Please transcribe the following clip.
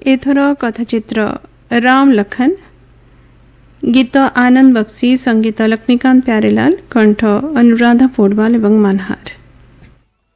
एथर कथाचित्र राम लखन, गीत आनंद बक्सी, संगीत लक्ष्मीकांत प्यारेलाल, कंठ अनुराधा पौडवाल एवं मनहार।